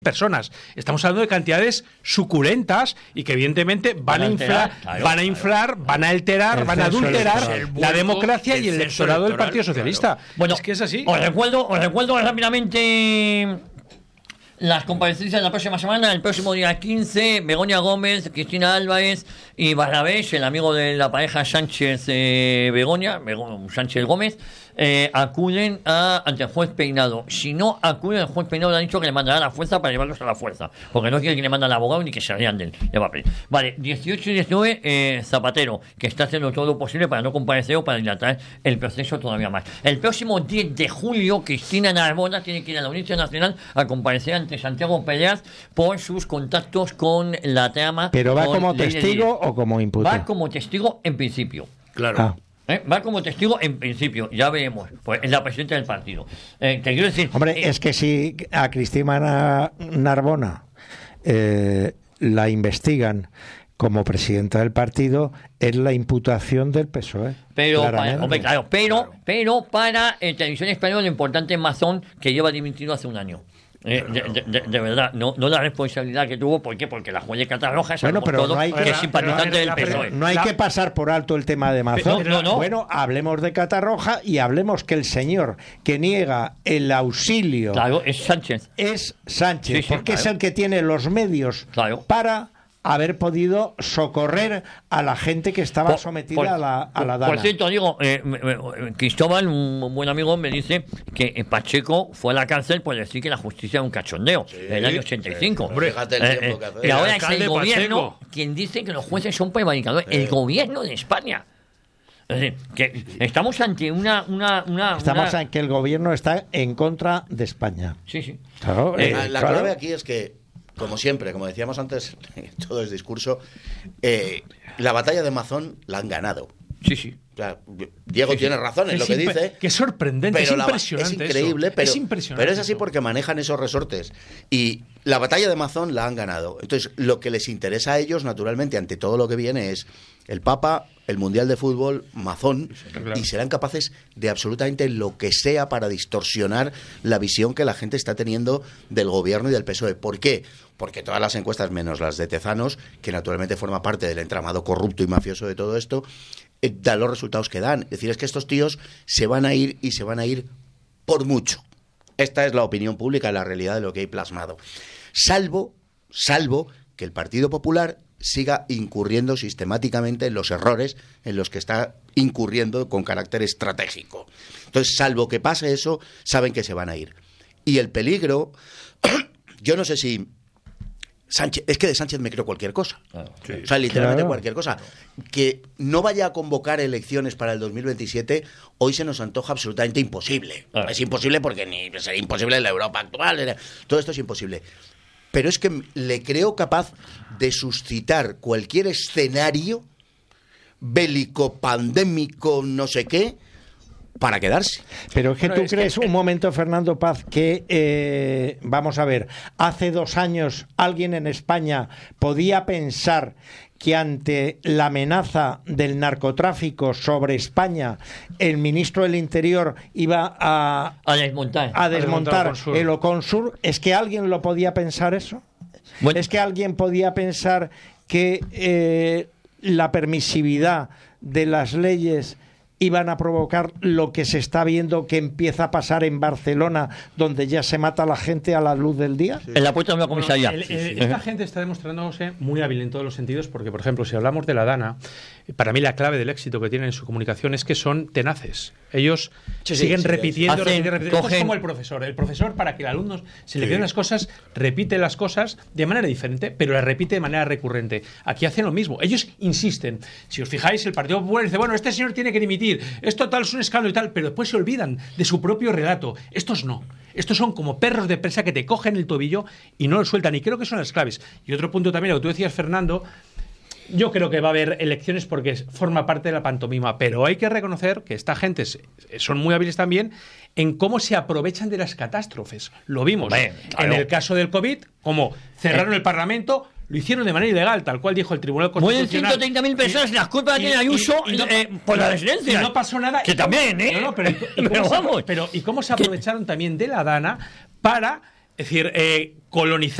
personas. Estamos hablando de cantidades suculentas y que evidentemente van a inflar, van a alterar, van a adulterar la democracia y el electorado del Partido Socialista. Bueno, es que es así. Os recuerdo rápidamente las comparecencias de la próxima semana. El próximo día 15, Begoña Gómez, Cristina Álvarez y Barrabés, el amigo de la pareja Sánchez-Begoña, Sánchez Gómez, acuden ante el juez Peinado. Si no acuden, el juez Peinado le ha dicho que le mandará la fuerza para llevarlos a la fuerza, porque no quiere que le manden al abogado ni que se rían de él. Le va a pedir. Vale, 18 y 19, Zapatero, que está haciendo todo lo posible para no comparecer o para dilatar el proceso todavía más. El próximo 10 de julio, Cristina Narbona tiene que ir a la Audiencia Nacional a comparecer ante Santiago Pérez por sus contactos con la trama. ¿Pero va como testigo o como imputado? Va como testigo en principio. Claro. Va como testigo en principio, ya veremos. Pues es la presidenta del partido. Te quiero decir. Hombre, es que si a Cristina Narbona la investigan como presidenta del partido, es la imputación del PSOE. Pero para Televisión Española, lo importante es Mazón, que lleva dimitido hace un año. De verdad, no la responsabilidad que tuvo. ¿Por qué? Porque la juez de Catarroja es simpatizante del PSOE. No hay que pasar por alto el tema de Mazón. No. Bueno, hablemos de Catarroja y hablemos que el señor que niega el auxilio, claro, es Sánchez. Sí, porque es el que tiene los medios para haber podido socorrer a la gente que estaba sometida a la dana. Por cierto, digo, Cristóbal, un buen amigo, me dice que Pacheco fue a la cárcel por decir que la justicia es un cachondeo en el año 85. Fíjate el tiempo que hace. Y ahora es el gobierno quien dice que los jueces son prevaricadores. El gobierno de España. Es decir, que estamos ante Estamos en que el gobierno está en contra de España. Sí. Claro, la clave aquí es que, como siempre, como decíamos antes, todo es discurso, la batalla de Mazón la han ganado. Sí. O sea, Diego tiene razón en lo que dice. Que es sorprendente, pero es impresionante. Es increíble, eso. pero es así porque manejan esos resortes. Y la batalla de Mazón la han ganado. Entonces, lo que les interesa a ellos, naturalmente, ante todo lo que viene, es el Papa, el Mundial de Fútbol, Mazón, claro. Y serán capaces de absolutamente lo que sea para distorsionar la visión que la gente está teniendo del gobierno y del PSOE. ¿Por qué? Porque todas las encuestas, menos las de Tezanos, que naturalmente forma parte del entramado corrupto y mafioso de todo esto, dan los resultados que dan. Es decir, es que estos tíos se van a ir y se van a ir por mucho. Esta es la opinión pública, la realidad de lo que hay plasmado. Salvo que el Partido Popular siga incurriendo sistemáticamente en los errores en los que está incurriendo con carácter estratégico. Entonces, salvo que pase eso, saben que se van a ir. Y el peligro, yo no sé si Sánchez, es que de Sánchez me creo cualquier cosa. Sí. O sea, literalmente cualquier cosa. Que no vaya a convocar elecciones para el 2027, hoy se nos antoja absolutamente imposible. Es imposible porque sería imposible en la Europa actual. Todo esto es imposible. Pero es que le creo capaz de suscitar cualquier escenario bélico, pandémico, no sé qué, para quedarse. Pero es que tú crees, un momento, Fernando Paz, que, vamos a ver, hace 2 años alguien en España podía pensar que ante la amenaza del narcotráfico sobre España, el ministro del Interior iba a desmontar el Oconsur. ¿Es que alguien lo podía pensar eso? Bueno. ¿Es que alguien podía pensar que la permisividad de las leyes iban a provocar lo que se está viendo que empieza a pasar en Barcelona, donde ya se mata a la gente a la luz del día? Sí. En la puerta de una comisaría. Esta gente está demostrándose muy hábil en todos los sentidos, porque, por ejemplo, si hablamos de la Dana, para mí la clave del éxito que tienen en su comunicación es que son tenaces. Ellos siguen repitiendo. Esto es como el profesor. El profesor, para que el alumno se le queden las cosas, repite las cosas de manera diferente, pero las repite de manera recurrente. Aquí hacen lo mismo. Ellos insisten. Si os fijáis, el Partido Popular dice, bueno, este señor tiene que dimitir, esto tal es un escándalo y tal, pero después se olvidan de su propio relato. Estos no. Estos son como perros de presa que te cogen el tobillo y no lo sueltan. Y creo que son las claves. Y otro punto también, lo que tú decías, Fernando, yo creo que va a haber elecciones porque forma parte de la pantomima, pero hay que reconocer que esta gente son muy hábiles también en cómo se aprovechan de las catástrofes. Lo vimos en el caso del COVID, como cerraron el Parlamento, lo hicieron de manera ilegal, tal cual dijo el Tribunal Constitucional. Mueren 130.000 personas y las culpas tiene Ayuso por la residencia. Y no pasó nada. Que también, pero ¿y cómo se aprovecharon también de la Dana para Es decir, colonizar